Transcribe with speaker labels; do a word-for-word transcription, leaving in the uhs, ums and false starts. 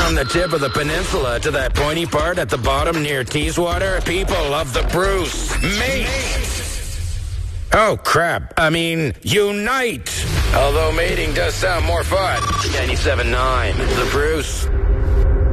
Speaker 1: From the tip of the peninsula to that pointy part at the bottom near Teeswater, people love the Bruce. Mate! Oh, crap. I mean, unite! Although mating does sound more fun. ninety-seven point nine, the Bruce.